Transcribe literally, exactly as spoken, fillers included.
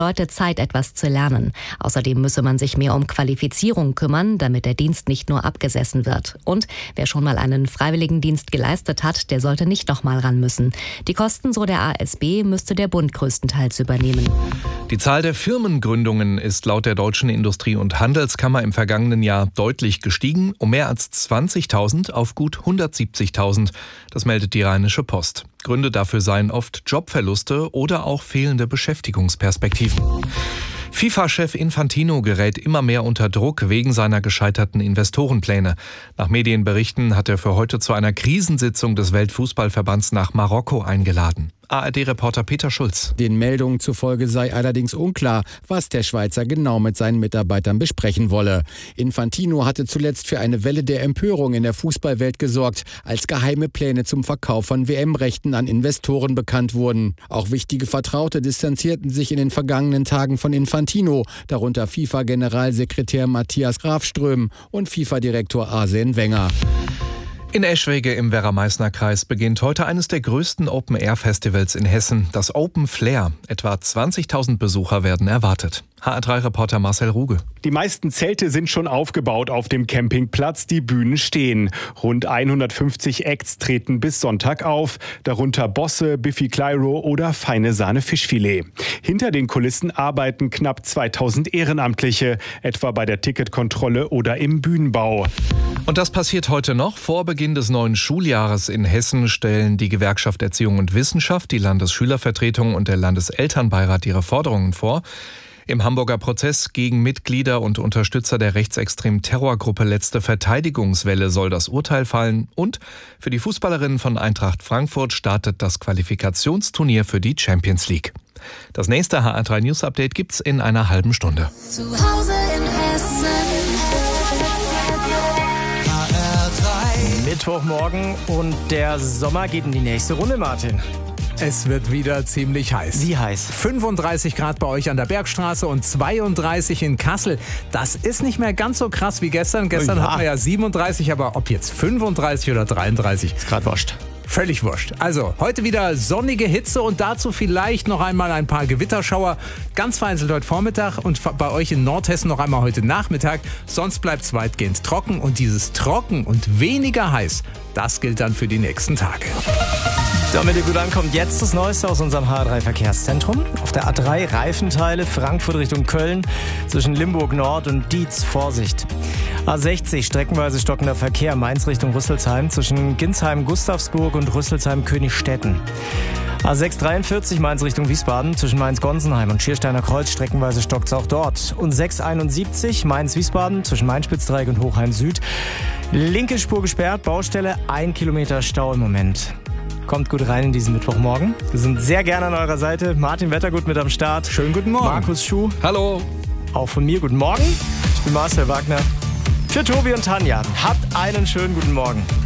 Leute Zeit, etwas zu lernen. Außerdem müsse man sich mehr um Qualifizierung kümmern, damit der Dienst nicht nur abgesessen wird. Und wer schon mal einen Freiwilligendienst geleistet hat, der sollte nicht noch mal ran müssen. Die Kosten, so der A S B, müsste der Bund größtenteils übernehmen. Die Zahl der Firmengründungen ist laut der Deutschen Industrie- und Handelskammer im vergangenen Jahr deutlich gestiegen, um mehr als zwanzigtausend auf gut hundertsiebzigtausend. Das meldet die Rheinische Post. Gründe dafür seien oft Jobverluste oder auch fehlende Beschäftigungsperspektiven. FIFA-Chef Infantino gerät immer mehr unter Druck wegen seiner gescheiterten Investorenpläne. Nach Medienberichten hat er für heute zu einer Krisensitzung des Weltfußballverbands nach Marokko eingeladen. A R D-Reporter Peter Schulz. Den Meldungen zufolge sei allerdings unklar, was der Schweizer genau mit seinen Mitarbeitern besprechen wolle. Infantino hatte zuletzt für eine Welle der Empörung in der Fußballwelt gesorgt, als geheime Pläne zum Verkauf von W M-Rechten an Investoren bekannt wurden. Auch wichtige Vertraute distanzierten sich in den vergangenen Tagen von Infantino, darunter FIFA-Generalsekretär Matthias Grafström und FIFA-Direktor Arsene Wenger. In Eschwege im Werra-Meißner-Kreis beginnt heute eines der größten Open-Air-Festivals in Hessen, das Open Flair. Etwa zwanzigtausend Besucher werden erwartet. H R drei Reporter Marcel Ruge. Die meisten Zelte sind schon aufgebaut auf dem Campingplatz, die Bühnen stehen. Rund hundertfünfzig Acts treten bis Sonntag auf, darunter Bosse, Biffy Clyro oder feine Sahne Fischfilet. Hinter den Kulissen arbeiten knapp zweitausend Ehrenamtliche, etwa bei der Ticketkontrolle oder im Bühnenbau. Und das passiert heute noch. Vor Beginn des neuen Schuljahres in Hessen stellen die Gewerkschaft Erziehung und Wissenschaft, die Landesschülervertretung und der Landeselternbeirat ihre Forderungen vor. Im Hamburger Prozess gegen Mitglieder und Unterstützer der rechtsextremen Terrorgruppe Letzte Verteidigungswelle soll das Urteil fallen. Und für die Fußballerinnen von Eintracht Frankfurt startet das Qualifikationsturnier für die Champions League. Das nächste H R drei News Update gibt's in einer halben Stunde. Zu Hause in Hessen. H R drei. Mittwochmorgen und der Sommer geht in die nächste Runde, Martin. Es wird wieder ziemlich heiß. Wie heiß? fünfunddreißig Grad bei euch an der Bergstraße und zweiunddreißig in Kassel. Das ist nicht mehr ganz so krass wie gestern. Gestern ja. hatten wir ja siebenunddreißig, aber ob jetzt fünfunddreißig oder dreiunddreißig? Ist grad wurscht. Völlig wurscht. Also, heute wieder sonnige Hitze und dazu vielleicht noch einmal ein paar Gewitterschauer. Ganz vereinzelt heute Vormittag und bei euch in Nordhessen noch einmal heute Nachmittag. Sonst bleibt es weitgehend trocken und dieses trocken und weniger heiß, das gilt dann für die nächsten Tage. Damit ihr gut ankommt, jetzt das Neueste aus unserem H R drei Verkehrszentrum. Auf der A drei Reifenteile Frankfurt Richtung Köln zwischen Limburg Nord und Dietz Vorsicht. A sechzig streckenweise stockender Verkehr Mainz Richtung Rüsselsheim zwischen Ginsheim-Gustavsburg und Rüsselsheim-Königstetten. A sechs dreiundvierzig Mainz Richtung Wiesbaden zwischen Mainz-Gonsenheim und Schiersteiner Kreuz streckenweise stockt's auch dort. Und sechs einundsiebzig Mainz-Wiesbaden zwischen Main-Spitzdreieck und Hochheim Süd. Linke Spur gesperrt, Baustelle, ein Kilometer Stau im Moment. Kommt gut rein in diesen Mittwochmorgen. Wir sind sehr gerne an eurer Seite. Martin Wettergut mit am Start. Schönen guten Morgen. Markus Schuh. Hallo. Auch von mir guten Morgen. Ich bin Marcel Wagner. Für Tobi und Tanja. Habt einen schönen guten Morgen.